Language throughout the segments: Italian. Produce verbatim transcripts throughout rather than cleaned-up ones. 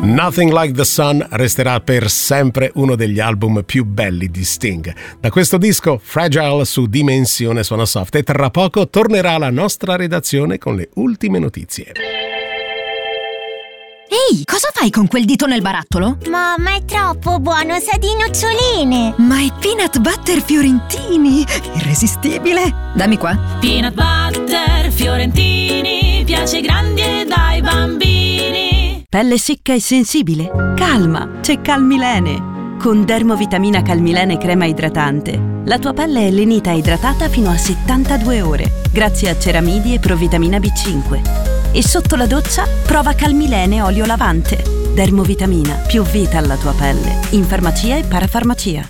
Nothing Like the Sun resterà per sempre uno degli album più belli di Sting. Da questo disco Fragile su Dimensione Suona Soft, e tra poco tornerà la nostra redazione con le ultime notizie. Ehi, cosa fai con quel dito nel barattolo? Mamma, è troppo buono, sa di noccioline. Ma è peanut butter fiorentini, irresistibile. Dammi qua. Peanut butter fiorentini, piace ai grandi e ai bambini. Pelle secca e sensibile? Calma, c'è Calmilene. Con Dermovitamina Calmilene crema idratante, la tua pelle è lenita e idratata fino a settantadue ore, grazie a ceramidi e provitamina B cinque. E sotto la doccia prova Calmilene olio lavante. Dermovitamina, più vita alla tua pelle. In farmacia e parafarmacia.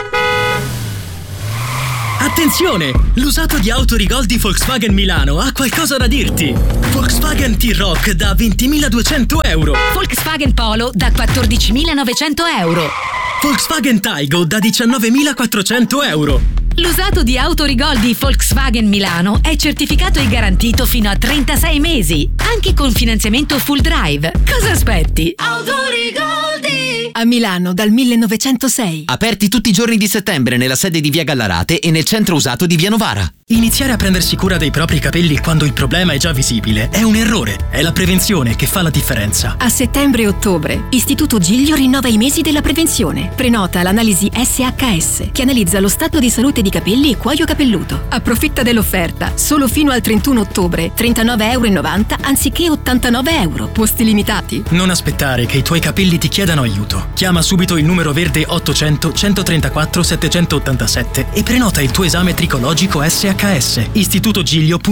Attenzione! L'usato di Autorigol di Volkswagen Milano ha qualcosa da dirti. Volkswagen T-Roc da ventimiladuecento euro. Volkswagen Polo da quattordicimilanovecento euro. Volkswagen Taigo da diciannovemilaquattrocento euro. L'usato di Autorigol di Volkswagen Milano è certificato e garantito fino a trentasei mesi, anche con finanziamento full drive. Cosa aspetti? Autorigoldi! A Milano dal millenovecentosei. Aperti tutti i giorni di settembre nella sede di Via Gallarate e nel centro usato di Via Novara. Iniziare a prendersi cura dei propri capelli quando il problema è già visibile è un errore. È la prevenzione che fa la differenza. A settembre e ottobre, Istituto Giglio rinnova i mesi della prevenzione. Prenota l'analisi S H S, che analizza lo stato di salute di capelli e cuoio capelluto. Approfitta dell'offerta. Solo fino al trentuno ottobre, trentanove e novanta euro anziché ottantanove euro. Posti limitati. Non aspettare che i tuoi capelli ti chiedano aiuto. Chiama subito il numero verde ottocento centotrentaquattro settecentottantasette e prenota il tuo esame tricologico S H S. Istituto Giglio.